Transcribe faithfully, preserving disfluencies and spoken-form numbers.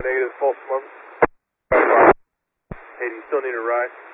negative, false month. Hey, do you still need a ride?